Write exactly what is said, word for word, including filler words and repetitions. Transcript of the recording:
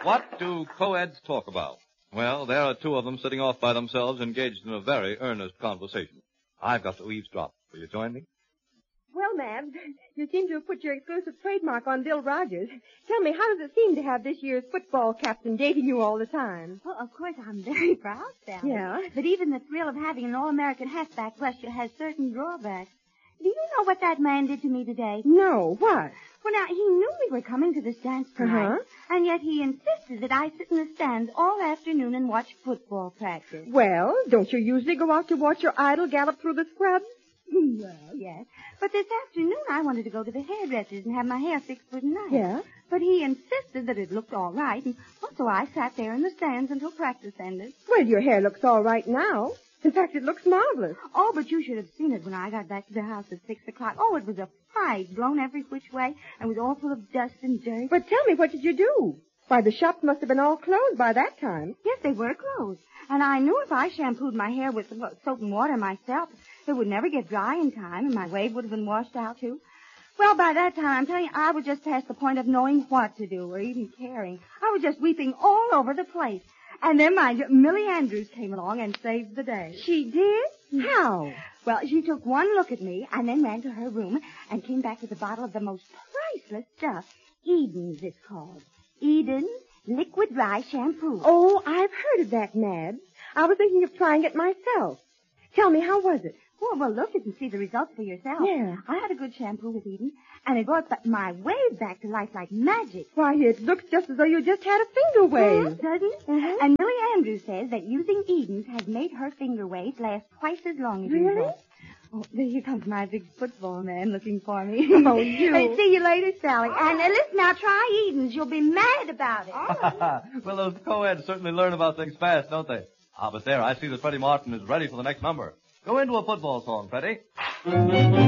What do co-eds talk about? Well, there are two of them sitting off by themselves, engaged in a very earnest conversation. I've got to eavesdrop. Will you join me? Well, Mabs, you seem to have put your exclusive trademark on Bill Rogers. Tell me, how does it seem to have this year's football captain dating you all the time? Well, of course, I'm very proud, Sally. Yeah? But even the thrill of having an All-American halfback rusher has certain drawbacks. Do you know what that man did to me today? No, what? Well, now, he knew we were coming to the stands tonight, Uh-huh. and yet he insisted that I sit in the stands all afternoon and watch football practice. Well, don't you usually go out to watch your idol gallop through the scrubs? Well, yes. But this afternoon I wanted to go to the hairdresser's and have my hair fixed for tonight. Yeah? But he insisted that it looked all right, and well, so I sat there in the stands until practice ended. Well, your hair looks all right now. In fact, it looks marvelous. Oh, but you should have seen it when I got back to the house at six o'clock. Oh, it was a fright, blown every which way, and was all full of dust and dirt. But tell me, what did you do? Why, the shops must have been all closed by that time. Yes, they were closed. And I knew if I shampooed my hair with well, soap and water myself, it would never get dry in time, and my wave would have been washed out, too. Well, by that time, I'm telling you, I was just past the point of knowing what to do or even caring. I was just weeping all over the place. And then, mind you, Millie Andrews came along and saved the day. She did? How? Well, she took one look at me and then ran to her room and came back with a bottle of the most priceless stuff. Eden's, it's called. Eden's Liquid Dry Shampoo. Oh, I've heard of that, Mabs. I was thinking of trying it myself. Tell me, how was it? Oh, well, look and see the results for yourself. Yeah. I had a good shampoo with Eden, and it brought ba- my wave back to life like magic. Why, it looks just as though you just had a finger wave. Mm-hmm, does it? Mm-hmm. And Millie Andrews says that using Eden's has made her finger waves last twice as long as Really? usual. Oh, there here comes my big football man looking for me. Oh, you. And see you later, Sally. And uh, listen, now try Eden's. You'll be mad about it. Well, those co-eds certainly learn about things fast, don't they? Ah, but there, I see that Freddie Martin is ready for the next number. Go into a football song, Freddie.